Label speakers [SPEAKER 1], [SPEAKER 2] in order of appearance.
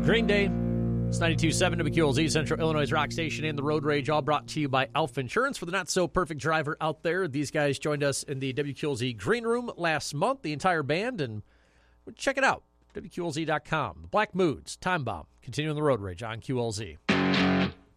[SPEAKER 1] Green Day. It's 92.7 WQLZ, Central Illinois Rock Station, and the Road Rage, all brought to you by Alpha Insurance. For the not-so-perfect driver out there, these guys joined us in the WQLZ Green Room last month, the entire band, and check it out, WQLZ.com. The Black Moods, Time Bomb, continuing the Road Rage on QLZ.